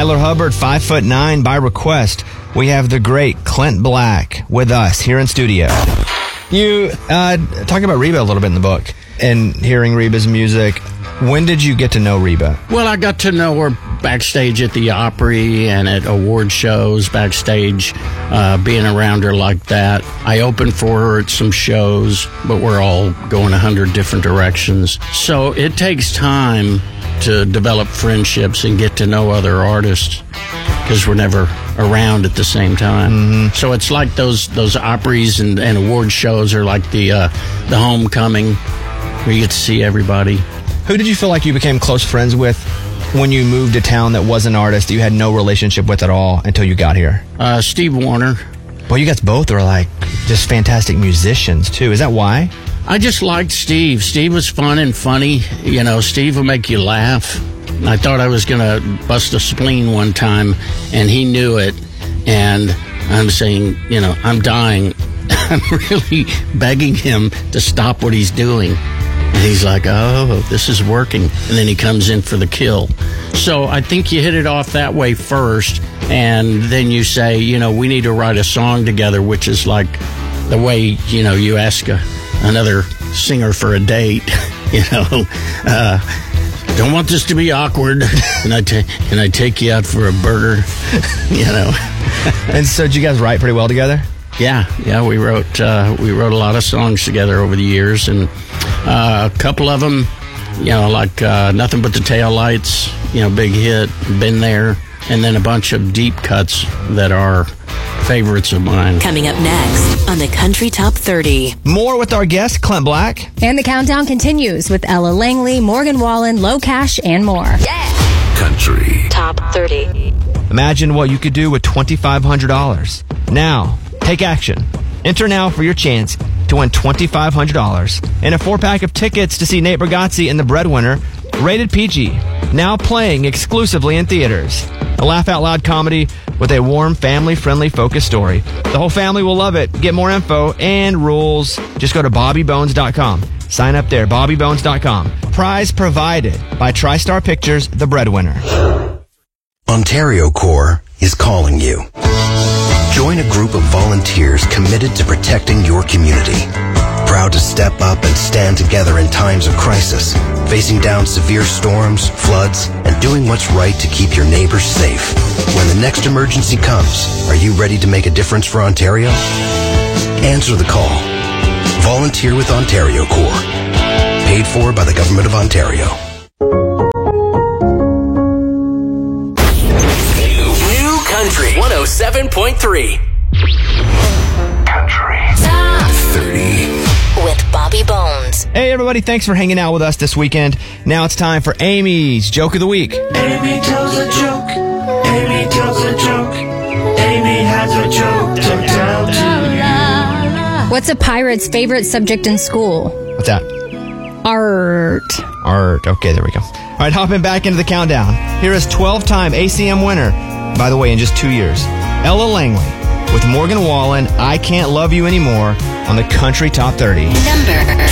Tyler Hubbard, 5'9" by request. We have the great Clint Black with us here in studio. You talk about Reba a little bit in the book and hearing Reba's music. When did you get to know Reba? Well, I got to know her backstage at the Opry and at award shows backstage, being around her like that. I opened for her at some shows, but we're all going 100 different directions. So it takes time to develop friendships and get to know other artists because we're never around at the same time. Mm-hmm. So it's like those Opry's and award shows are like the homecoming where you get to see everybody. Who did you feel like you became close friends with when you moved to town that was an artist that you had no relationship with at all until you got here? Steve Wariner. Well, you guys both are like just fantastic musicians too. Is that why? I just liked Steve. Steve was fun and funny. You know, Steve would make you laugh. I thought I was going to bust a spleen one time, and he knew it. And I'm saying, you know, I'm dying. I'm really begging him to stop what he's doing. And he's like, oh, this is working. And then he comes in for the kill. So I think you hit it off that way first. And then you say, you know, we need to write a song together, which is like the way, you know, you ask another singer for a date, you know. Don't want this to be awkward. Can I take you out for a burger? You know. And so did you guys write pretty well together? Yeah, we wrote a lot of songs together over the years, and a couple of them, you know, like Nothing But the Taillights, you know, big hit, Been There, and then a bunch of deep cuts that are favorites of mine. Coming up next on the Country Top 30. More with our guest, Clint Black. And the countdown continues with Ella Langley, Morgan Wallen, Low Cash, and more. Yeah! Country Top 30. Imagine what you could do with $2,500. Now, take action. Enter now for your chance to win $2,500 and a 4-pack of tickets to see Nate Bargatze and The Breadwinner, rated PG, now playing exclusively in theaters. A laugh-out-loud comedy with a warm, family-friendly focus story. The whole family will love it. Get more info and rules. Just go to BobbyBones.com. Sign up there, BobbyBones.com. Prize provided by TriStar Pictures, The Breadwinner. Ontario Corps is calling you. Join a group of volunteers committed to protecting your community. Proud to step up and stand together in times of crisis, facing down severe storms, floods, and doing what's right to keep your neighbors safe. When the next emergency comes, are you ready to make a difference for Ontario? Answer the call. Volunteer with Ontario Corps. Paid for by the Government of Ontario. New Country 107.3. Country Top 30. With Bobby Bones. Hey everybody, thanks for hanging out with us this weekend. Now it's time for Amy's Joke of the Week. Amy tells a joke. Amy tells a joke. Amy has a joke to tell to you. What's a pirate's favorite subject in school? What's that? Art. Art. Okay, there we go. All right, hopping back into the countdown. Here is 12-time ACM winner, by the way, in just 2 years, Ella Langley with Morgan Wallen, I Can't Love You Anymore on the Country Top 30. Number